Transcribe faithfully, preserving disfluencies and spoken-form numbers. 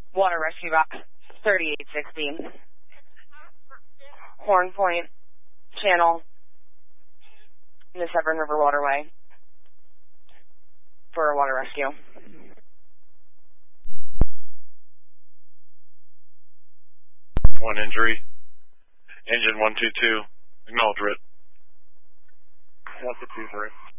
Water Rescue Box thirty-eight sixty. Horn Point Channel in the Severn River Waterway for a water rescue. One injury. Engine one two two. Acknowledge it. Delta two three.